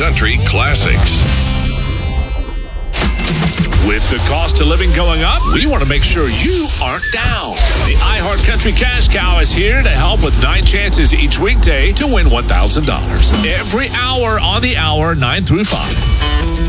country classics. With the cost of living going up, we want to make sure you aren't down. The iHeart Country Cash Cow is here to help with 9 chances each weekday to win $1,000. Every hour on the hour, 9 through 5.